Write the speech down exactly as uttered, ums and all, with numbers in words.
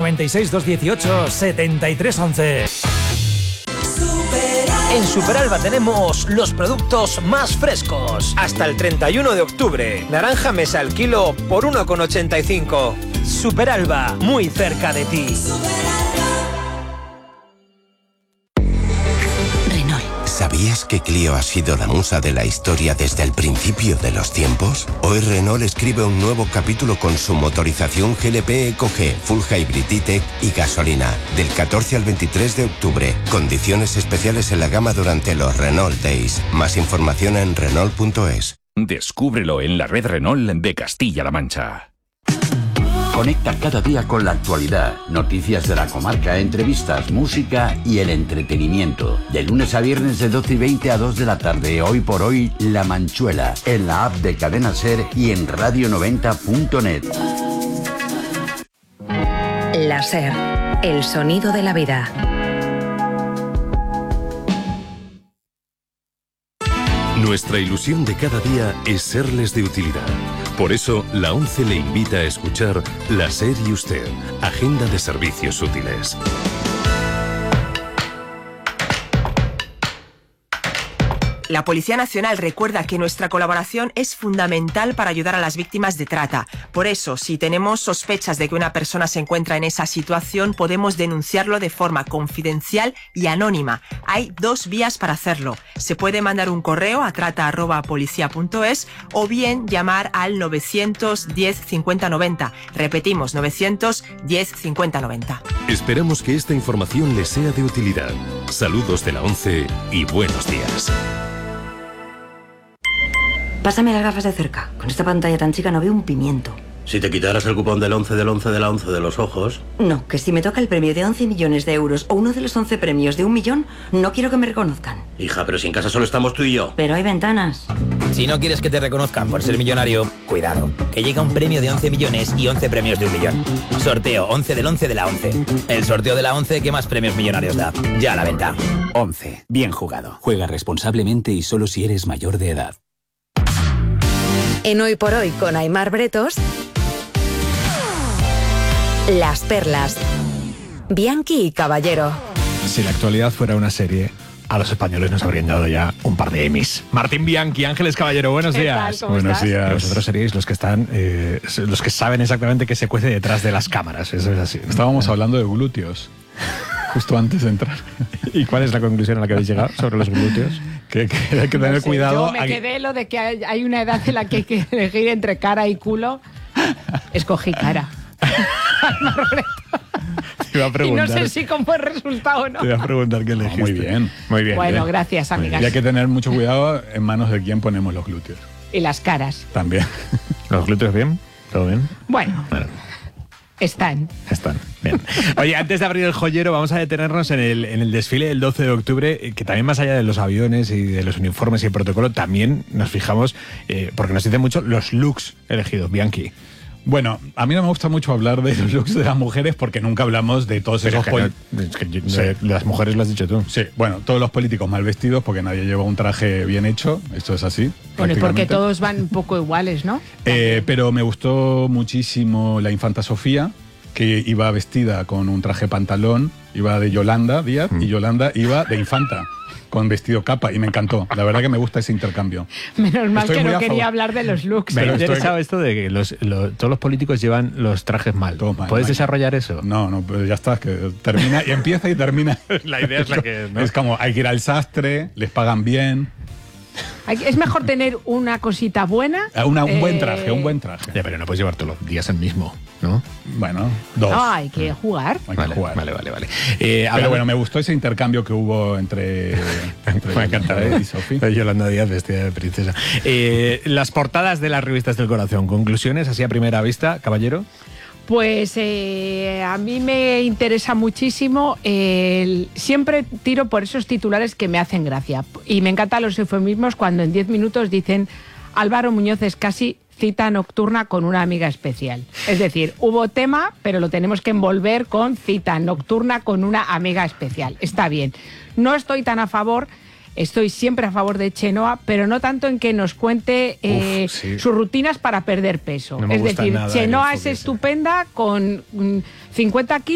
noventa y seis, doscientos dieciocho, setenta y tres once. En Superalba tenemos los productos más frescos. Hasta el treinta y uno de octubre. Naranja mesa al kilo por uno con ochenta y cinco. Superalba, muy cerca de ti. ¿Sabías que Clio ha sido la musa de la historia desde el principio de los tiempos? Hoy Renault escribe un nuevo capítulo con su motorización G L P Eco G, Full Hybrid E-Tech y gasolina. Del catorce al veintitrés de octubre. Condiciones especiales en la gama durante los Renault Days. Más información en Renault punto es. Descúbrelo en la red Renault de Castilla-La Mancha. Conecta cada día con la actualidad, noticias de la comarca, entrevistas, música y el entretenimiento. De lunes a viernes de doce y veinte a dos de la tarde. Hoy por hoy, La Manchuela, en la app de Cadena Ser y en radio noventa punto net. La Ser, el sonido de la vida. Nuestra ilusión de cada día es serles de utilidad. Por eso, la ONCE le invita a escuchar La Ser y Usted, Agenda de Servicios Útiles. La Policía Nacional recuerda que nuestra colaboración es fundamental para ayudar a las víctimas de trata. Por eso, si tenemos sospechas de que una persona se encuentra en esa situación, podemos denunciarlo de forma confidencial y anónima. Hay dos vías para hacerlo. Se puede mandar un correo a trata arroba policía punto es o bien llamar al novecientos diez cincuenta noventa. Repetimos, novecientos diez cincuenta noventa. Esperamos que esta información les sea de utilidad. Saludos de la ONCE y buenos días. Pásame las gafas de cerca. Con esta pantalla tan chica no veo un pimiento. Si te quitaras el cupón del once del once de la once de los ojos... No, que si me toca el premio de once millones de euros o uno de los once premios de un millón, no quiero que me reconozcan. Hija, pero si en casa solo estamos tú y yo. Pero hay ventanas. Si no quieres que te reconozcan por ser millonario, cuidado, que llega un premio de once millones y once premios de un millón. Sorteo once del once de la once. El sorteo de la once que más premios millonarios da. Ya a la venta. once. Bien jugado. Juega responsablemente y solo si eres mayor de edad. En Hoy por Hoy con Aimar Bretos, Las Perlas, Bianchi y Caballero. Si la actualidad fuera una serie, a los españoles nos habrían dado ya un par de Emmys. Martín Bianchi, Ángeles Caballero, buenos días. Buenos estás? días. Vosotros seríais los que están, eh, los que saben exactamente qué se cuece detrás de las cámaras. Eso es así. Estábamos hablando de glúteos justo antes de entrar. ¿Y cuál es la conclusión a la que habéis llegado sobre los glúteos? Que, que hay que tener no sé, cuidado. Yo me quedé lo de que hay, hay una edad en la que hay que elegir entre cara y culo. Escogí cara. Te iba a preguntar, y no sé si como el resultado o no. Te iba a preguntar qué elegiste. Muy bien, muy bien. Bueno, ¿eh? gracias, amigas. Y hay que tener mucho cuidado en manos de quién ponemos los glúteos. Y las caras. También. ¿Los glúteos bien? ¿Todo bien? Bueno. bueno. Están. Están, bien. Oye, antes de abrir el joyero, vamos a detenernos en el, en el desfile del doce de octubre, que también más allá de los aviones y de los uniformes y el protocolo, también nos fijamos, eh, porque nos dicen mucho, los looks elegidos, Bianchi. Bueno, a mí no me gusta mucho hablar de los looks de las mujeres porque nunca hablamos de todos Pero esos... es que no, es que yo, sí. de las mujeres lo has dicho tú. Sí, bueno, todos los políticos mal vestidos porque nadie lleva un traje bien hecho, esto es así. Bueno, y porque todos van un poco iguales, ¿no? Eh, pero me gustó muchísimo la infanta Sofía, que iba vestida con un traje pantalón, iba de Yolanda Díaz, mm. y Yolanda iba de infanta, con vestido capa, y me encantó. La verdad que me gusta ese intercambio. Menos mal Estoy que no quería favor. hablar de los looks. Me ha interesado estoy... esto de que los, lo, todos los políticos llevan los trajes mal. mal ¿Puedes mal. desarrollar eso? No, no, pues ya está, que termina y empieza y termina. La idea es la que... ¿no? Es como, hay que ir al sastre, les pagan bien... Es mejor tener una cosita buena. Una, un eh... buen traje, un buen traje. Ya, pero no puedes llevar todos los días el mismo, ¿no? Bueno, dos. No, hay que jugar. Hay vale, que jugar. Vale, vale, vale. Eh, pero hablando... bueno, me gustó ese intercambio que hubo entre, entre me encanta, ¿eh? y Sofía. Yolanda Díaz vestida de princesa. Eh, las portadas de las revistas del corazón. Conclusiones, así a primera vista, Caballero. Pues eh, a mí me interesa muchísimo, eh, siempre tiro por esos titulares que me hacen gracia. Y me encantan los eufemismos cuando en diez minutos dicen Álvaro Muñoz es casi cita nocturna con una amiga especial. Es decir, hubo tema, pero lo tenemos que envolver con cita nocturna con una amiga especial. Está bien. No estoy tan a favor... Estoy siempre a favor de Chenoa, pero no tanto en que nos cuente eh, Uf, sí. sus rutinas para perder peso. No me es gusta decir, nada Chenoa es estupenda con mm, cincuenta kilos.